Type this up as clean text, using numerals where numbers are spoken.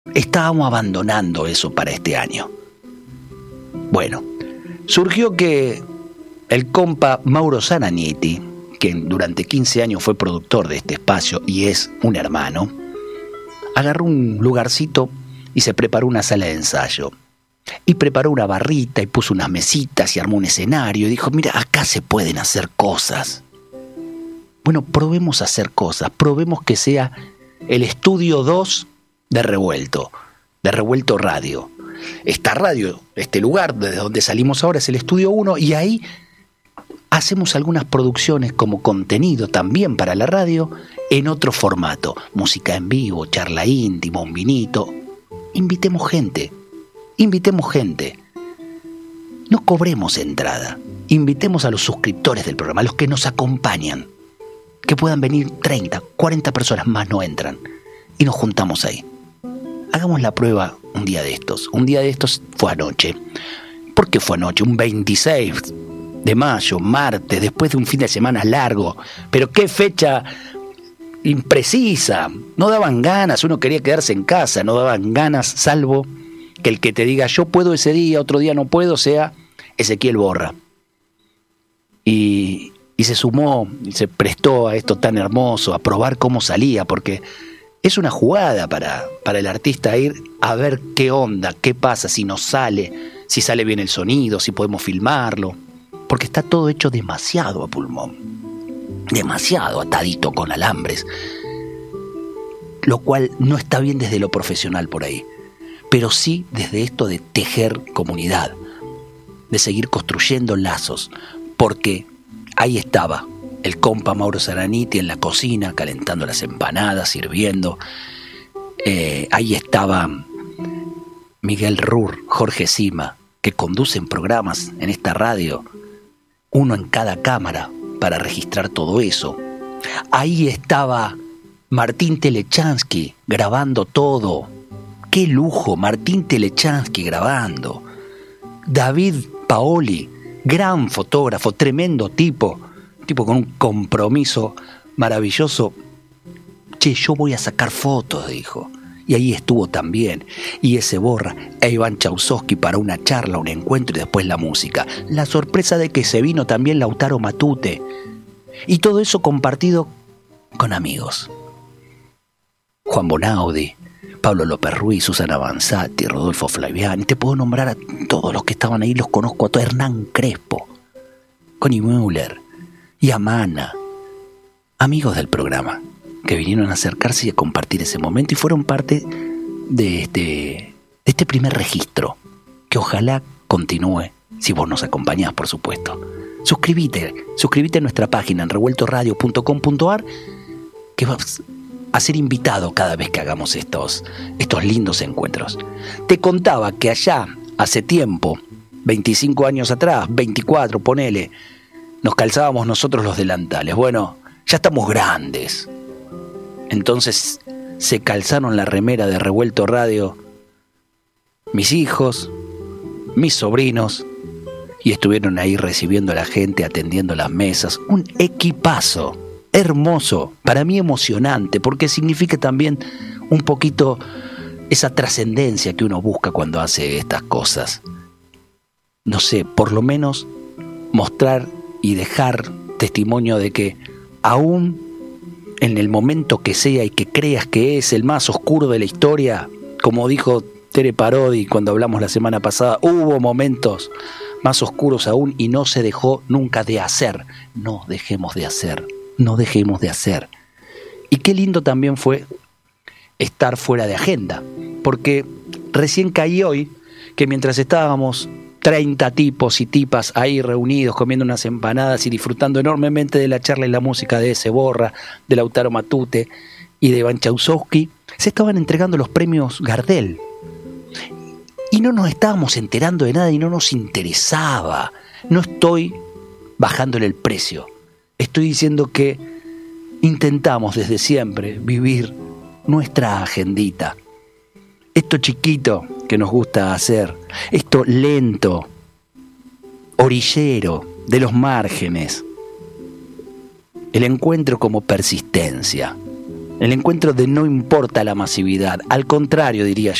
estábamos abandonando eso para este año. Bueno, surgió que el compa Mauro Zananiti, que durante 15 años fue productor de este espacio y es un hermano, agarró un lugarcito y se preparó una sala de ensayo. Y preparó una barrita y puso unas mesitas y armó un escenario y dijo, mira, acá se pueden hacer cosas. Bueno, probemos a hacer cosas, probemos que sea el estudio 2 de Revuelto Radio. Esta radio, este lugar desde donde salimos ahora es el estudio 1 y ahí hacemos algunas producciones como contenido también para la radio en otro formato. Música en vivo, charla íntima, un vinito. Invitemos gente. No cobremos entrada. Invitemos a los suscriptores del programa, a los que nos acompañan. Que puedan venir 30, 40 personas más, no entran. Y nos juntamos ahí. Hagamos la prueba un día de estos. Un día de estos fue anoche. ¿Por qué fue anoche? Un 26 de mayo, martes, después de un fin de semana largo. Pero qué fecha imprecisa. No daban ganas, uno quería quedarse en casa, no daban ganas, salvo que el que te diga yo puedo ese día, otro día no puedo, sea Ezequiel Borra. Y se sumó, y se prestó a esto tan hermoso, a probar cómo salía, porque es una jugada para el artista ir a ver qué onda, qué pasa, si nos sale, si sale bien el sonido, si podemos filmarlo, porque está todo hecho demasiado a pulmón, demasiado atadito con alambres, lo cual no está bien desde lo profesional por ahí, pero sí desde esto de tejer comunidad, de seguir construyendo lazos, porque ahí estaba el compa Mauro Zananiti en la cocina, calentando las empanadas, sirviendo. Ahí estaba Miguel Rur, Jorge Sima, que conducen programas en esta radio, uno en cada cámara para registrar todo eso. Ahí estaba Martín Telechansky grabando todo. ¡Qué lujo! Martín Telechansky grabando. David Paoli, gran fotógrafo, tremendo tipo con un compromiso maravilloso. Che, yo voy a sacar fotos, dijo. Y ahí estuvo también. Y ese Borra e Iván Chausowski para una charla, un encuentro y después la música. La sorpresa de que se vino también Lautaro Matute. Y todo eso compartido con amigos. Juan Bonaudi, Pablo López Ruiz, Susana Avanzati, Rodolfo Flaviani. Te puedo nombrar a todos los que estaban ahí, los conozco a todos. Hernán Crespo, Connie Müller y Amana, amigos del programa, que vinieron a acercarse y a compartir ese momento y fueron parte de este primer registro, que ojalá continúe si vos nos acompañás, por supuesto. Suscríbete a nuestra página en revueltoradio.com.ar, que vas a ser invitado cada vez que hagamos estos lindos encuentros. Te contaba que allá, hace tiempo, 25 años atrás, 24, ponele, nos calzábamos nosotros los delantales. Bueno, ya estamos grandes. Entonces se calzaron la remera de Revuelto Radio mis hijos, mis sobrinos, y estuvieron ahí recibiendo a la gente, atendiendo las mesas. Un equipazo hermoso, para mí emocionante, porque significa también un poquito esa trascendencia que uno busca cuando hace estas cosas. No sé, por lo menos mostrar y dejar testimonio de que aún en el momento que sea y que creas que es el más oscuro de la historia, como dijo Tere Parodi cuando hablamos la semana pasada, hubo momentos más oscuros aún y no se dejó nunca de hacer. No dejemos de hacer. Y qué lindo también fue estar fuera de agenda, porque recién caí hoy que mientras estábamos 30 tipos y tipas ahí reunidos comiendo unas empanadas y disfrutando enormemente de la charla y la música de ese Borra, de Lautaro Matute y de Iván Chausowski, se estaban entregando los premios Gardel. Y no nos estábamos enterando de nada y no nos interesaba. No estoy bajándole el precio. Estoy diciendo que intentamos desde siempre vivir nuestra agendita. Esto chiquito que nos gusta hacer, esto lento, orillero, de los márgenes, el encuentro como persistencia, el encuentro de no importa la masividad, al contrario, diría